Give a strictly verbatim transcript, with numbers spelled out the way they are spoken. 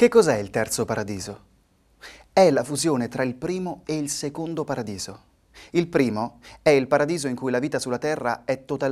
Che cos'è il terzo paradiso? È la fusione tra il primo e il secondo paradiso. Il primo è il paradiso in cui la vita sulla terra è totalmente